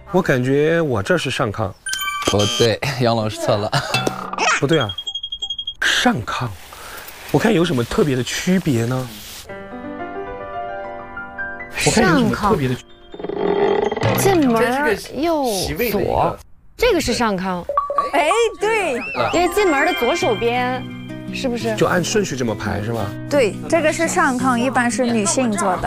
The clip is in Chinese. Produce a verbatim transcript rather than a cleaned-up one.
我感觉我这是上炕。 不对，杨老师错了。 不对啊，上炕，我看有什么特别的区别呢？我看有什么特别的区别？ 进门右左，这个是上炕。 哎，对， 因为进门的左手边，是不是？ 就按顺序这么排是吧？ 对，这个是上炕，一般是女性做的。